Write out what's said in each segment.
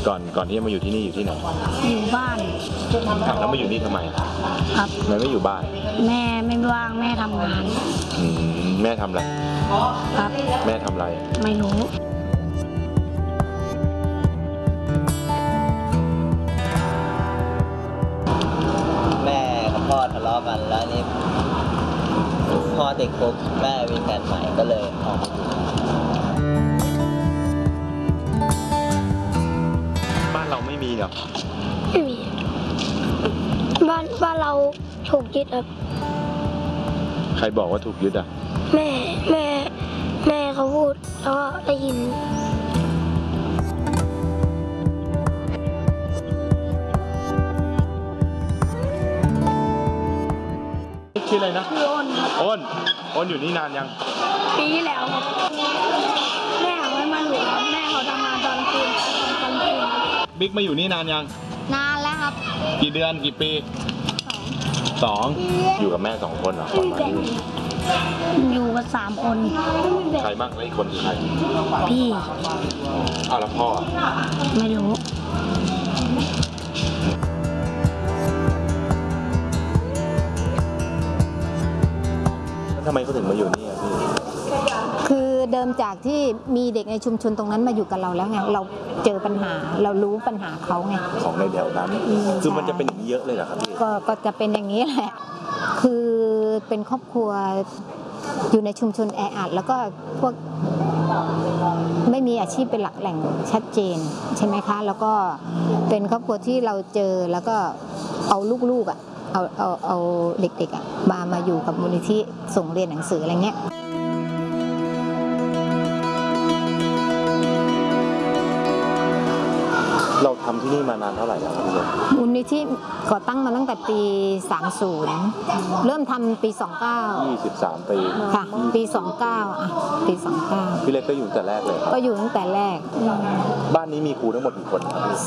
ก่อนที่จะมาอยู่ที่นี่อยู่ที่ไหนอยู่บ้านแล้วมาอยู่นี่ทำไมครับทำไมไม่อยู่บ้านแม่ไม่ว่างแม่ทำงานแม่ทำอะไรครับแม่ทำอะไรไม่รู้แม่กับพ่อทะเลาะกันแล้วนี่พ่อติดคุกแม่มีแฟนใหม่ก็เลยออกมาอยู่บ้านเราไม่มีหรอไม่มีบ้านเราถูกยึดครับใครบอกว่าถูกยึดอ่ะแม่เขาพูดแล้วก็ได้ยินชื่ออะไรนะชื่ออ้นอยู่นี่นานยังปีที่แล้วครับแม่เขาไม่มาอยู่ครับแม่เขาทำงานตอนคืนบิ๊กมาอยู่นี่นานยังนานแล้วครับกี่เดือนกี่ปี2อยู่กับแม่2คนเหรออยู่กัน3 คนใครบ้างแล้วอีกคนคือใครพี่แล้วพ่อไม่รู้ทำไมเขาถึงมาอยู่นี่อ่ะพี่คือเดิมจากที่มีเด็กในชุมชนตรงนั้นมาอยู่กับเราแล้วไงเราเจอปัญหาเรารู้ปัญหาเขาไงของในแถวนั้นคือมันจะเป็นอย่างนี้เยอะเลยเหรอครับพี่ก็จะเป็นอย่างนี้แหละคือเป็นครอบครัวอยู่ในชุมชนแออัดแล้วก็พวกไม่มีอาชีพเป็นหลักแหล่งชัดเจนใช่ไหมคะแล้วก็เป็นครอบครัวที่เราเจอแล้วก็เอาลูกๆอ่ะเอาเด็กๆอ่ะมาอยู่กับมูลนิธิส่งเรียนหนังสืออะไรเงี้ยเราทำที่นี่มานานเท่าไหร่แล้วครับพี่มูลนิธิก่อตั้งมาตั้งแต่ปี30เริ่มทำปี 23 ปีค่ะปี29ปี29 พี่เล็กก็อยู่แต่แรกเลยก็อยู่ตั้งแต่แรกบ้านนี้มีครูทั้งหมดกี่คน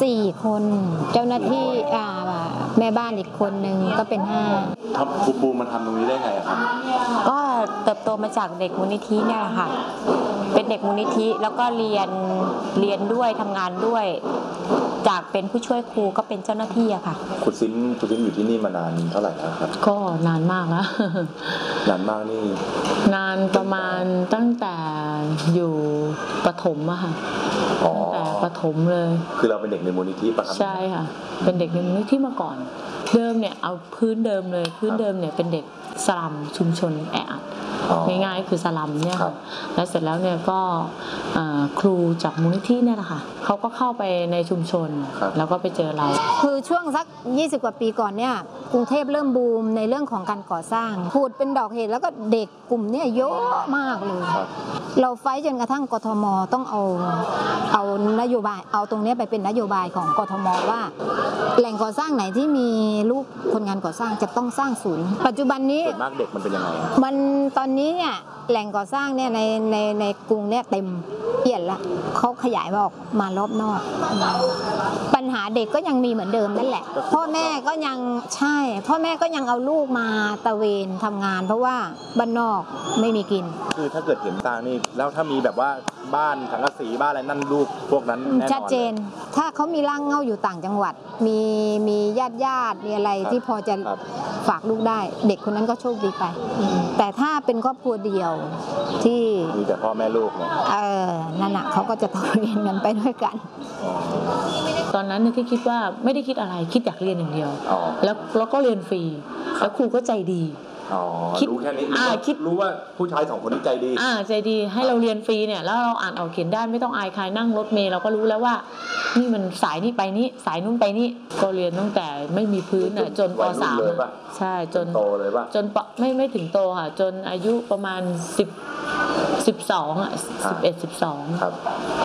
4 คนเจ้าหน้าที่แม่บ้านอีกคนนึงก็เป็น5 ครูปูมันทำตรงนี้ได้ไงครับก็เติบโตมาจากเด็กมูลนิธิเนี่ยแหละค่ะเป็นเด็กมูลนิธิแล้วก็เรียนด้วยทำงานด้วยจากเป็นผู้ช่วยครูก็เป็นเจ้าหน้าที่อะค่ะครูซิมอยู่ที่นี่มานานเท่าไหร่แล้วครับก็นานมากแล้วนานมากนี่นานประมาณตั้งแต่อยู่ประถมอะค่ะตั้งแต่ประถมเลยคือเราเป็นเด็กในมูลนิธิปะครับใช่ค่ะเป็นเด็กในมูลนิธิมาก่อนเดิมเนี่ยเอาพื้นเดิมเลยพื้นเดิมเนี่ยเป็นเด็กสลัมชุมชนแออัดง่ายๆคือสลัมเนี่ยแล้วเสร็จแล้วเนี่ยก็ครูจากมูลนิธิเนี่ยแหละค่ะเขาก็เข้าไปในชุมชนแล้วก็ไปเจอเราคือช่วงสัก20 กว่าปีก่อนเนี่ยกรุงเทพเริ่มบูมในเรื่องของการก่อสร้างพูดเป็นดอกเห็ดแล้วก็เด็กกลุ่มนี้เยอะมากเลยเราไฟจนกระทั่งกทมต้องเอานโยบายเอาตรงนี้ไปเป็นนโยบายของกทมว่าแหล่งก่อสร้างไหนที่มีลูกคนงานก่อสร้างจะต้องสร้างศูนย์ปัจจุบันนี้ส่วนมากเด็กมันเป็นยังไงมันตอนนี้เนี่ยแหล่งก่อสร้างเนี่ยในกรุงเนี่ยเต็มเปี่ยนละเขาขยายออกมารอบนอกปัญหาเด็กก็ยังมีเหมือนเดิมนั่นแหละพ่อแม่ก็ยังใช่พ่อแม่ก็ยังเอาลูกมาตะเวนทำงานเพราะว่าบ้านนอกไม่มีกินคือถ้าเกิดเห็นตานี่แล้วถ้ามีแบบว่าบ้านสังกะสีบ้านอะไรนั่นลูกพวกนั้นแน่นอนชัดเจนถ้าเขามีร่างเงาอยู่ต่างจังหวัดมีญาติมีอะไรที่พอจะฝากลูกได้เด็กคนนั้นก็โชคดีไปแต่ถ้าเป็นครอบครัวเดียวที่มีแต่พ่อแม่ลูกเนี่ยนั่นน่ะเขาก็จะต้องเรียนกันไปด้วยกันตอนนั้นเนี่ยที่คิดว่าไม่ได้คิดอะไรคิดอยากเรียนอย่างเดียวแล้วก็เรียนฟรีแล้วครูก็ใจดีรู้แค่นี้รู้ว่าผู้ชาย2 คนนี้ใจดีใจดีให้เราเรียนฟรีเนี่ยแล้วเราอ่านออกเขียนได้ไม่ต้องอายใครนั่งรถเมล์เราก็รู้แล้วว่านี่มันสายนี้ไปนี้สายนู้นไปนี้ก็เรียนตั้งแต่ไม่มีพื้นอ่ะจนป.3 ใช่จนโตเลยป่ะจนไม่ถึงโตค่ะจนอายุประมาณ12อ่ะ11-12 ครับ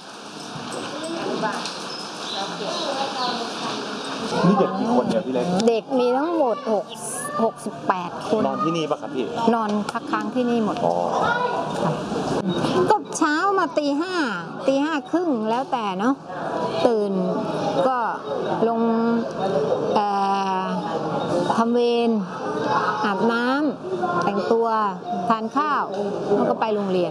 นี่เด็กกี่คนเนี่ยพี่เล็กเด็กมีทั้งหมด68 คนนอนที่นี่ป่ะครับพี่นอนพักค้างที่นี่หมดก็เช้ามาตี 5 ครึ่งแล้วแต่เนาะตื่นก็ลงทำเวรอาบน้ำแต่งตัวทานข้าวแล้วก็ไปโรงเรียน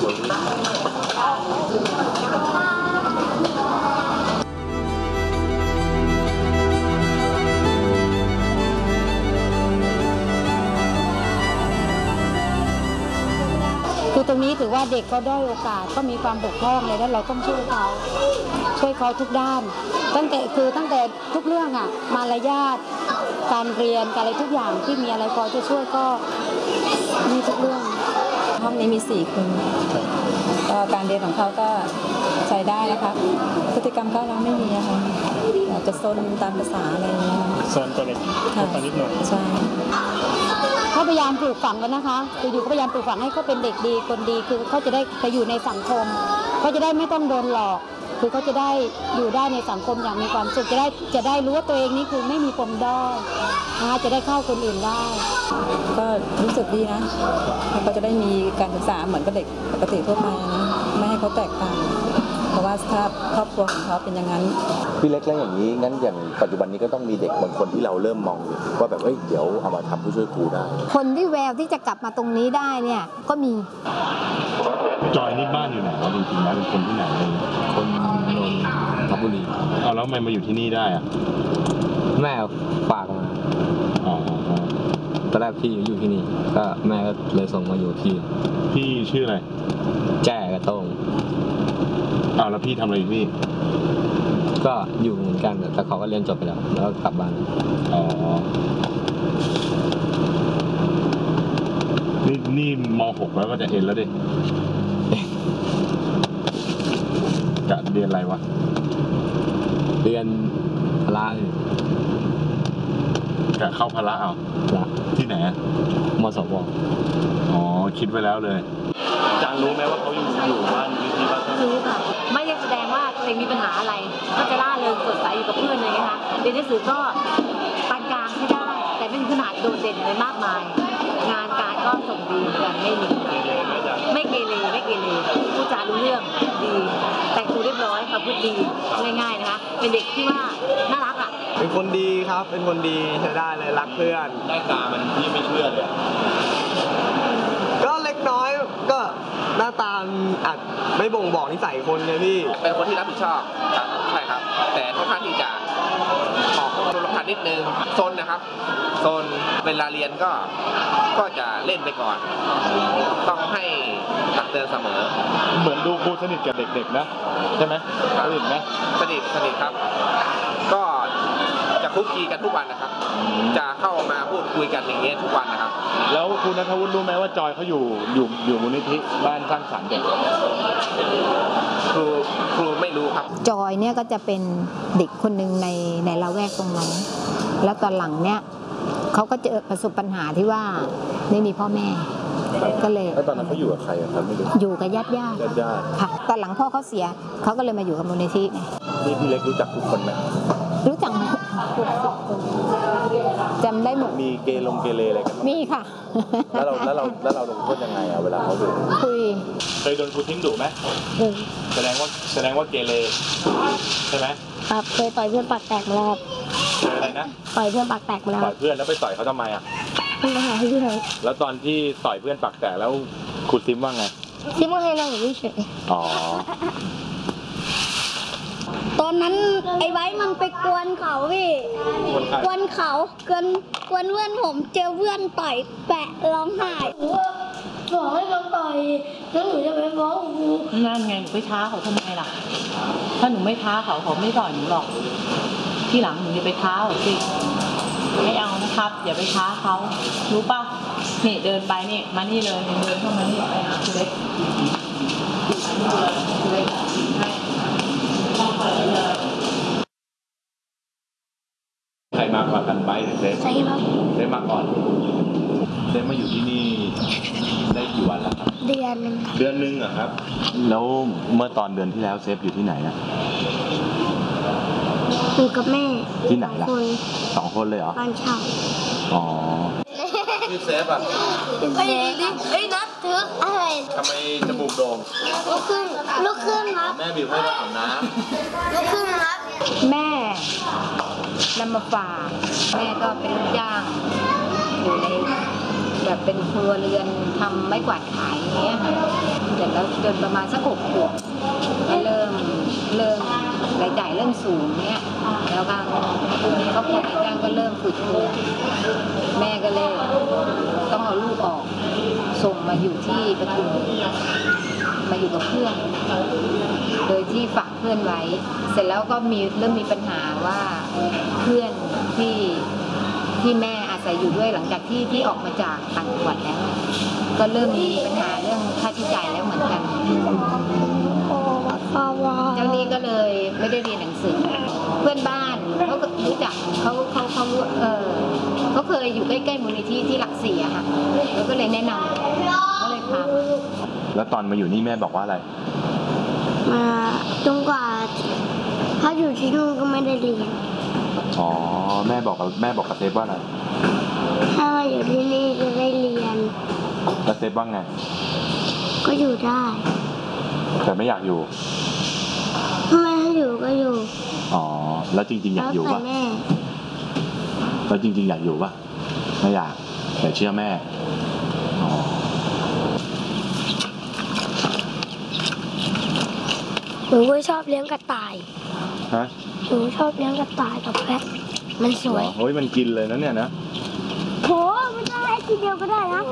คือตรงนี้ถือว่าเด็กก็ด้อยโอกาสก็มีความบกพร่องเลยแล้วเราต้องช่วยเขาทุกด้านตั้งแต่ทุกเรื่องอ่ะมารยาทการเรียนการอะไรทุกอย่างที่มีอะไรพอจะช่วยก็มีทุกเรื่องห้องนี้มี4 คนก็การเรียนของเขาก็ใช้ได้นะคะพฤติกรรมเขาเราไม่มีอะค่ะจะซนตามภาษาอะไรอย่างเงี้ยโซนตัวเล็กตัวนิดหน่อยใช่เขาพยายามปลูกฝังกันนะคะอยู่ๆก็พยายามปลูกฝังให้เขาเป็นเด็กดีคนดีคือเขาจะได้ไปอยู่ในสังคมเขาจะได้ไม่ต้องโดนหลอกคือเขาจะได้อยู่ได้ในสังคมอย่างมีความสุขจะได้รู้ว่าตัวเองนี่คือไม่มีปมด้อยนะคะจะได้เข้าคนอื่นได้ก็รู้สึกดีนะเขาจะได้มีการศึกษาเหมือนกับเด็กปกติทั่วไปนะไม่ให้เขาแตกต่างเพราะว่าถ้าครอบครัวของเขาเป็นอย่างนั้นพี่เล็กแล้วอย่างนี้งั้นอย่างปัจจุบันนี้ก็ต้องมีเด็กบางคนที่เราเริ่มมองว่าแบบเดี๋ยวเอามาทำผู้ช่วยครูได้คนที่แววที่จะกลับมาตรงนี้ได้เนี่ยก็มีจอยนี่บ้านอยู่ไหนวะจริงๆแล้วเป็นคนที่ไหนเลยคนนนทบุรีเอาแล้วทำไมมาอยู่ที่นี่ได้อะแม่ฝากมาตอนแรกพี่อยู่ที่นี่ก็แม่ก็เลยส่งมาอยู่พี่ชื่ออะไรแจ้กระโต้งแล้วพี่ทำอะไรอยู่พี่ก็อยู่เหมือนกันแต่เขาก็เรียนจบไปแล้วก็กลับบ้านนี่ม.6 แล้วก็จะเอ็นแล้วดิจะเรียนอะไรวะเรียนพละจะเข้าพละที่ไหนมสวคิดไว้แล้วเลยจางรู้ไหมว่าเขาอยู่บ้านที่บ้านรู้ค่ะไม่ได้แสดงว่าตัวเองมีปัญหาอะไรก็จะร่าเริงสดใสอยู่กับเพื่อนเลยนะคะเรียนหนังสือก็ปานกลางใช้ได้แต่ไม่ถึงขนาดโดดเด่นอะไรมากมายงานการก็ส่งดีเหมือนกันไม่เกเรพูดจารู้เรื่องดีแต่งตัวเรียบร้อยประพฤติดีง่ายๆนะคะเป็นเด็กที่ว่าน่ารักอ่ะเป็นคนดีครับเป็นคนดีใช้ได้เลยรักเพื่อนได้ตามันที่ไม่เชื่อเลยก็เล็กน้อยก็หน้าตาอาจไม่บ่งบอกนิสัยคนไงพี่เป็นคนที่รับผิดชอบครับใช่ครับแต่ค่อนข้างที่จะออกโดนรพันนิดนึงโซนนะครับโซนเวลาเรียนก็จะเล่นไปก่อนต้องให้ตักเตือนเสมอเหมือนดูครูสนิทกับเด็กๆนะใช่ไหมสนิทไหมสนิทครับก็จะคุกคีกันทุกวันนะครับจะเข้ามาพูดคุยกันอย่างเงี้ยทุกวันนะครับแล้วคุณณัฐวุฒิรู้ไหมว่าจอยเขาอยู่มูลนิธิบ้านสร้างสรรค์เด็กครูไม่รู้ครับจอยเนี่ยก็จะเป็นเด็กคนหนึ่งในละแวกตรงนั้นแล้วตอนหลังเนี่ยเขาก็เจอประสบปัญหาที่ว่าไม่มีพ่อแม่ก็เลยแล้วตอนนั้นเขาอยู่กับใครครับไม่รู้อยู่กับญาติค่ะตอนหลังพ่อเขาเสียเขาก็เลยมาอยู่กับมูลนิธินี่พี่เล็กรู้จักทุกคนไหมรู้จักไหมจำได้หมดมีเกเรอะไรกันมีค่ะแล้วเราลงโทษยังไงเวลาเขาดุคุยเคยโดนครูทิ้งดุไหมแสดงว่าเกเรใช่ไหมครับเคยต่อยเพื่อนปากแตกมาแล้วครับอะไรนะต่อยเพื่อนปากแตกมาแล้วต่อยเพื่อนแล้วไปต่อยเขาทำไมมาหาที่ไหนแล้วตอนที่ต่อยเพื่อนปากแตกแล้วครูซิมว่าไงซิมว่าให้เราอยู่เฉยตอนนั้นไอ้ไว้มันไปกวนเขาพี่กวนเพื่อนผมเจอเพื่อนต่อยแปะร้องไห้บอกให้เราต่อยแล้วหนูจะไปฟ้องครูนั่นไงหนูไปท้าเขาทำไมล่ะถ้าหนูไม่ท้าเขาไม่ต่อยหนูหรอกที่หลังหนูจะไปท้าเขาสิไม่เอานะครับอย่าไปท้าเขารู้ป่ะนี่เดินไปนี่มานี่เลยเดินเข้ามานี่ไปหาคุณเล็กใครมากกว่ากันไปเซฟมาก่อนเซฟมาอยู่ที่นี่ได้กี่วันแล้วครับเดือนนึงเหรอครับแล้วเมื่อตอนเดือนที่แล้วเซฟอยู่ที่ไหนอะอยู่กับแม่ที่ไหนล่ะ2 คนเลยเหรอบ้านเช่าชื่อเซฟอ่ะไอ้นัทถืออะไรทำไมจมูกโด่งลุกขึ้นครับแม่บีบให้เราอาบน้ำลุกขึ้นครับแม่นำมาฝากแม่ก็เป็นลูกจ้างอยู่ในแบบเป็นครัวเรือนทำไม้กวาดขายอย่างเงี้ยเสร็จแล้วจนประมาณสัก6 ขวบก็เริ่มรายจ่ายเริ่มสูงเนี่ยแล้วก็ครอบครัวนายจ้างก็เริ่มฝืดเคืองแม่ก็เลยต้องเอาลูกออกส่งมาอยู่ที่ปทุมมาอยู่กับเพื่อนโดยที่ฝากเพื่อนไว้เสร็จแล้วก็เริ่มมีปัญหาว่าเพื่อนที่แม่อาศัยอยู่ด้วยหลังจากที่ออกมาจากต่างจังหวัดแล้วก็เริ่มมีปัญหาเรื่องค่าใช้จ่ายแล้วเหมือนกันเจ้านี้ก็เลยไม่ได้เรียนหนังสือเพื่อนบ้านเขาก็รู้จักเขาเคยอยู่ใกล้ๆมูลนิธิที่หลักสี่อะค่ะแล้วก็เลยแนะนำก็เลยพาแล้วตอนมาอยู่นี่แม่บอกว่าอะไรมาจนกว่าถ้าอยู่ที่นู่นก็ไม่ได้เรียนอ๋อแม่บอกกับเซฟว่าอะไรถ้ามาอยู่ที่นี่จะได้เรียนแล้วเซฟว่าไงก็อยู่ได้แต่ไม่อยากอยู่ถ้าไม่ให้อยู่ก็อยู่อ๋อแล้วจริงๆอยากอยู่แล้วป่ะแต่แม่แล้วจริงๆอยากอยู่ป่ะไม่อยากแต่เชื่อแม่อ๋อหนูก็ชอบเลี้ยงกระต่ายฮะหนูชอบเลี้ยงกระต่ายกับแพะมันสวยเฮ้ยมันกินเลยนะเนี่ยนะโหไม่ได้ให้ทีเดียวก็ได้นะ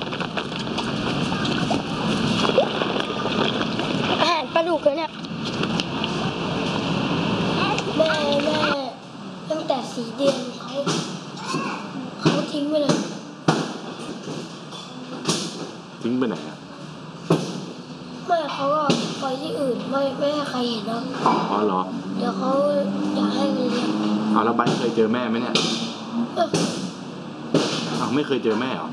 อาหารปลาดุกเลยเนี่ยแม่ตั้งแต่4 เดือนเขาทิ้งไปเลยทิ้งไปไหนอ่ะแม่เขาก็ปล่อยที่อื่นไม่ให้ใครเห็นนะอ๋อเหรอเดี๋ยวเขาอยากให้ไปเลี้ยงเอาแล้วบ้านเคยเจอแม่ไหมเนี่ยเอาไม่เคยเจอแม่เหรอ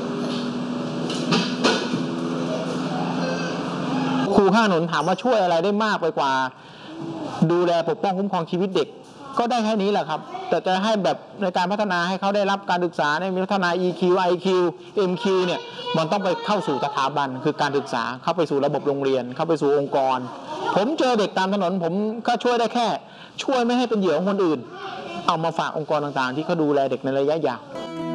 ครูข้างถนนถามว่าช่วยอะไรได้มากไปกว่า ดูแลปกป้องคุ้มครองชีวิตเด็ก ก็ได้แค่นี้แหละครับ แต่จะให้แบบในการพัฒนาให้เขาได้รับการศึกษาในมีพัฒนา EQ IQ MQ เนี่ยมันต้องไปเข้าสู่สถาบันคือการศึกษาเข้าไปสู่ระบบโรงเรียนเข้าไปสู่องค์กร ผมเจอเด็กตามถนนผมก็ช่วยได้แค่ ช่วยไม่ให้เป็นเหยื่อของคนอื่น เอามาฝากองค์กรต่างๆที่เขาดูแลเด็กในระยะยาว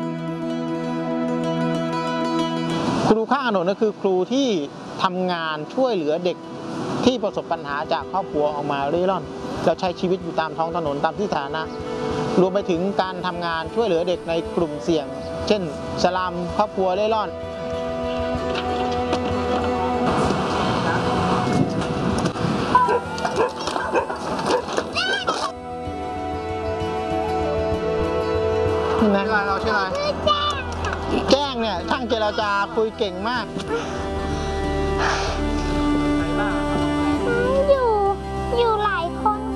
ครูข้างถนนก็คือครูที่ทำงานช่วยเหลือเด็กที่ประสบปัญหาจากครอบครัวออกมาเร่ร่อนแล้วใช้ชีวิตอยู่ตามท้องถนนตามที่สาธารณะรวมไปถึงการทำงานช่วยเหลือเด็กในกลุ่มเสี่ยง เช่นสลัมครอบครัวเร่ร่อนนะเราชื่ออะไรแจ้งเนี่ยช่างเจรจาคุยเก่งมากไหนบ้าง